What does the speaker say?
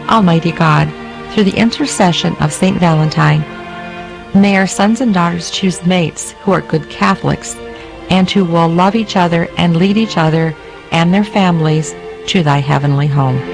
Almighty God, through the intercession of St. Valentine, may our sons and daughters choose mates who are good Catholics and who will love each other and lead each other and their families to thy heavenly home.